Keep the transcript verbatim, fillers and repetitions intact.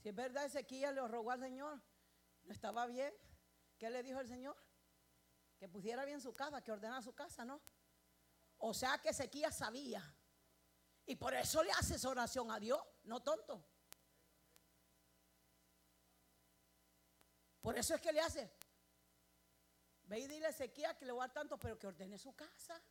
Si es verdad, Ezequías le rogó al Señor, no estaba bien. ¿Qué le dijo el Señor? Que pusiera bien su casa, que ordenara su casa, ¿no? O sea que Ezequías sabía. Y por eso le hace esa oración a Dios, no tonto. Por eso es que le hace. Ve y dile a Ezequías que le voy a dar tanto, pero que ordene su casa.